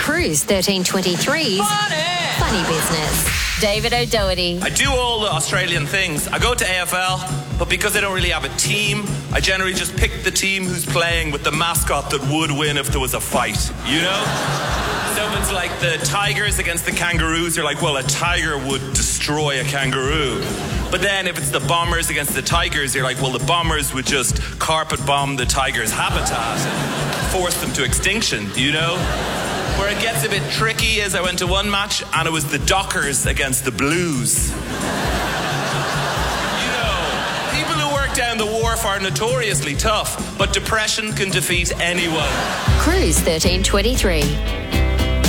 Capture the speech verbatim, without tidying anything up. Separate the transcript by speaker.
Speaker 1: Cruise thirteen twenty-three's
Speaker 2: Funny.
Speaker 1: Funny Business. David O'Doherty.
Speaker 2: I do all the Australian things. I go to A F L, but because I don't really have a team, I generally just pick the team who's playing with the mascot that would win if there was a fight, you know? So if it's like the Tigers against the Kangaroos, you're like, well, a tiger would destroy a kangaroo. But then if it's the Bombers against the Tigers, you're like, well, the Bombers would just carpet bomb the Tigers' habitat and force them to extinction, you know? Where it gets a bit tricky is I went to one match and it was the Dockers against the Blues. You know, people who work down the wharf are notoriously tough, but depression can defeat anyone.
Speaker 1: Cruise thirteen twenty-three.